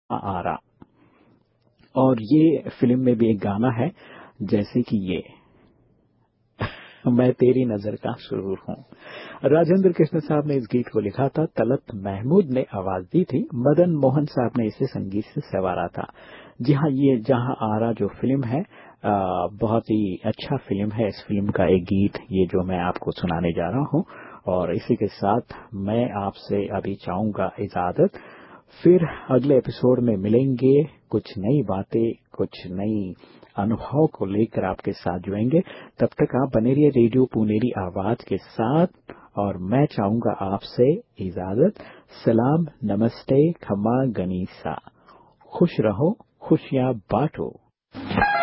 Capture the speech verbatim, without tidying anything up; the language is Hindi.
आरा। और ये फिल्म में भी एक गाना है जैसे कि ये मैं तेरी नजर का सुरूर हूँ। राजेंद्र कृष्ण साहब ने इस गीत को लिखा था, तलत महमूद ने आवाज दी थी, मदन मोहन साहब ने इसे संगीत से संवारा था। जी हाँ, ये जहां आरा जो फिल्म है आ, बहुत ही अच्छा फिल्म है। इस फिल्म का एक गीत ये जो मैं आपको सुनाने जा रहा हूँ। और इसी के साथ मैं आपसे अभी चाहूंगा इजाजत। फिर अगले एपिसोड में मिलेंगे, कुछ नई बातें, कुछ नई अनुभव को लेकर आपके साथ जुड़ेंगे। तब तक आप बने रहिए रेडियो पुनेरी आवाज के साथ। और मैं चाहूंगा आपसे इजाजत। सलाम, नमस्ते, खमा गनीसा। खुश रहो, खुशियां बांटो।